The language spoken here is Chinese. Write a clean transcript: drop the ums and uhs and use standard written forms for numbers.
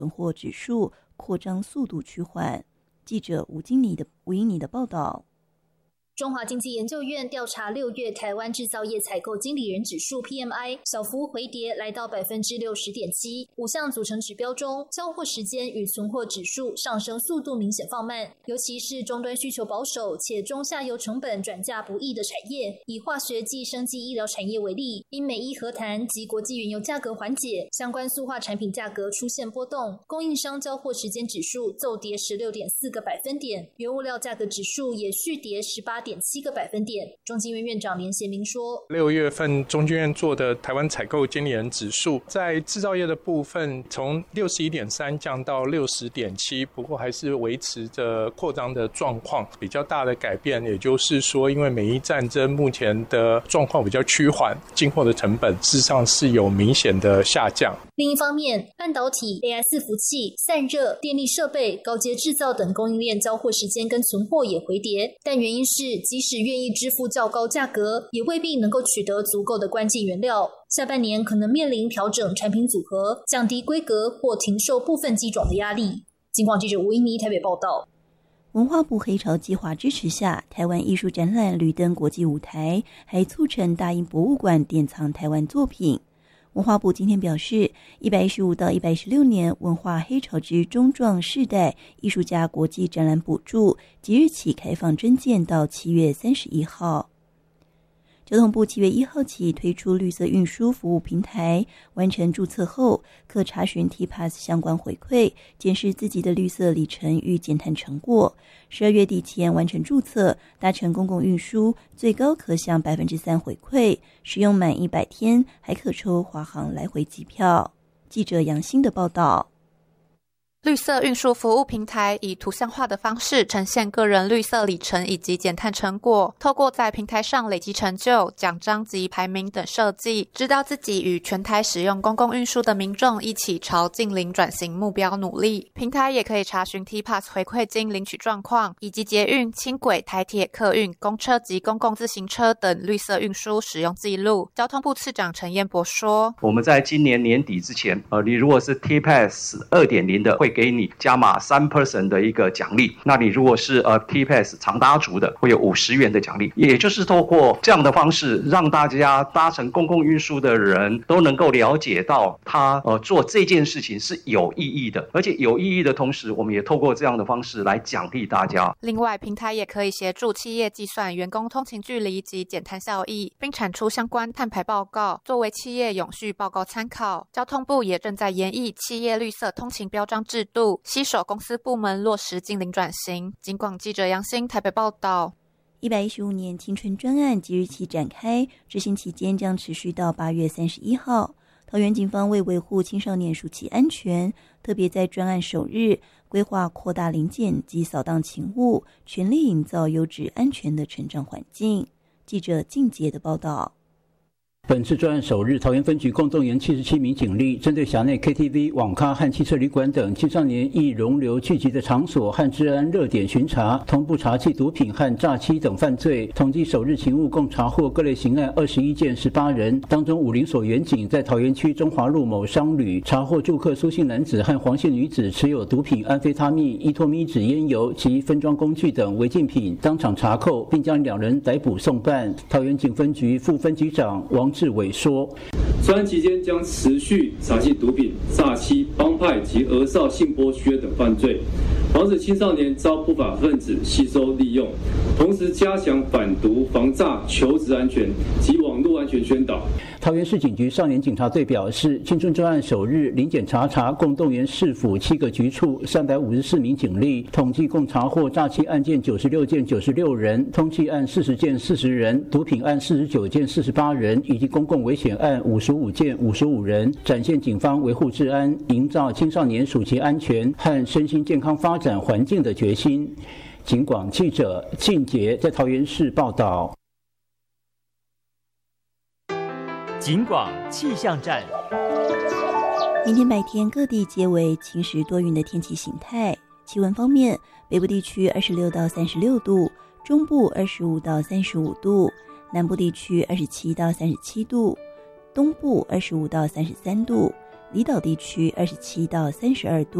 存货指数扩张速度趋缓。记者吴英妮的报道。 中华经济研究院调查6月台湾制造业采购经理人指数 PMI 小幅回跌，来到 60.7%。5项组成指标中，交货时间与存货指数上升速度明显放慢，尤其是终端需求保守且中下游成本转嫁不易的产业。以化学暨生技医疗产业为例，因美伊和谈及国际原油价格缓解，相关塑化产品价格出现波动，供应商交货时间指数骤跌 16.4 个百分点，原物料价格指数也续跌 18.7 个百分点。中经院院长连贤明说 ，6月份中经院做的台湾采购经理人指数，在制造业的部分从 61.3 降到 60.7， 不过还是维持着扩张的状况。比较大的改变，也就是说，因为美伊战争目前的状况比较趋缓，进货的成本事实上是有明显的下降。 另一方面，半导体、AI 伺服器、散热、电力设备、高阶制造等供应链交货时间跟存货也回跌，但原因是即使愿意支付较高价格，也未必能够取得足够的关键原料。下半年可能面临调整产品组合、降低规格或停售部分机种的压力。警广记者吴英妮台北报道。 文化部黑潮计划支持下，台湾艺术展览屡登国际舞台，还促成大英博物馆典藏台湾作品。文化部今天表示，115到116年文化黑潮之中壮世代艺术家国际展览补助即日起开放征件到7月31号。交通部7月1号起推出绿色运输服务平台，完成注册后可查询 TPASS 相关回馈，检视自己的绿色里程与减碳成果。12月底前完成注册，搭乘公共运输最高可享 3% 回馈，使用满100天还可抽华航来回机票。记者杨欣的报道。 绿色运输服务平台以图像化的方式呈现个人绿色里程以及减碳成果，透过在平台上累积成就、奖章及排名等设计，知道自己与全台使用公共运输的民众一起朝净零转型目标努力。平台也可以查询 TPASS 回馈金领取状况，以及捷运、轻轨、台铁、客运、公车及公共自行车等绿色运输使用记录。交通部次长陈彦博说， 我们在今年年底之前，你如果是 TPASS 2.0 的，会给你加码 3% 的一个奖励，那你如果是TPASS 长搭族的，会有50元的奖励。也就是透过这样的方式，让大家搭乘公共运输的人都能够了解到他做这件事情是有意义的，而且有意义的同时，我们也透过这样的方式来奖励大家。 另外，平台也可以协助企业计算员工通勤距离及减碳效益，并产出相关碳排报告，作为企业永续报告参考。交通部也正在研议企业绿色通勤标章制度，携手公司部门落实净零转型。警广记者杨欣台北报道。 115年青春专案即日起展开，执行期间将持续到8月31号。桃园警方为维护青少年暑期安全，特别在专案首日规划扩大临检及扫荡勤务，全力营造优质安全的成长环境。记者靳杰的报道。 本次专案首日，桃园分局共动员77名警力，针对辖内 KTV、网咖和汽车旅馆等青少年易容留聚集的场所和治安热点巡查，同步查缉毒品和诈欺等犯罪。统计首日勤务共查获各类刑案21件18人，当中武林所员警在桃园区中华路某商旅查获住客苏姓男子和黄姓女子持有毒品安非他命、依托咪酯烟油及分装工具等违禁品，当场查扣，并将2人逮捕送办。桃园警分局副分局长王志伟说， 专案期间将持续查缉毒品、诈欺、帮派及儿少性剥削等犯罪，防止青少年遭不法分子吸收利用，同时加强反毒、防诈、求职安全及网络安全宣导。 桃园市警局少年警察队表示，青春专案首日临检查共动员市府7个局处354名警力，统计共查获诈欺案件96件96人，通缉案40件40人，毒品案49件48人，以及公共危险案55件55人，展现警方维护治安、营造青少年暑期安全和身心健康发展环境的决心。警广记者靳杰在桃园市报道。 警广气象站。 明天白天各地皆为晴时多云的天气形态。气温方面，北部地区26到36度，中部25到35度，南部地区27到37度，东部25到33度， 离岛地区27到32度。